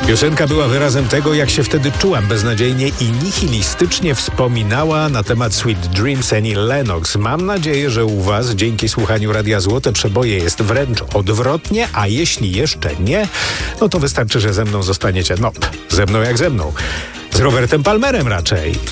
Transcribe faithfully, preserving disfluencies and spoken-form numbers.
Piosenka była wyrazem tego, jak się wtedy czułam beznadziejnie i nihilistycznie wspominała na temat Sweet Dreams Annie Lennox. Mam nadzieję, że u was dzięki słuchaniu Radia Złote Przeboje jest wręcz odwrotnie, a jeśli jeszcze nie, no to wystarczy, że ze mną zostaniecie. No, ze mną jak ze mną. Z Robertem Palmerem raczej.